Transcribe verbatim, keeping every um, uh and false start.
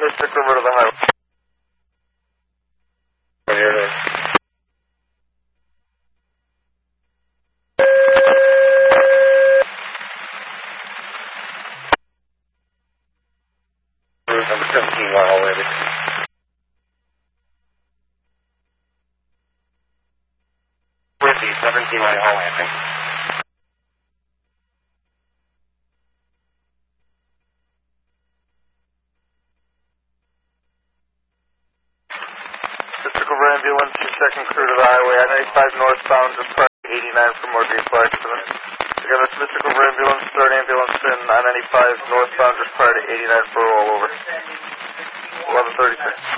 Mystic River to the highway. Here it is. Route number seventeen, mile landing. Whiskey, seventeen mile landing. Ambulance, your second crew to the highway, I ninety-five northbound, just prior to eighty-nine for more vehicle accident. Again, it's Mystic River Ambulance, third ambulance in I ninety-five northbound, just prior to eighty-nine for a rollover. eleven thirty-six.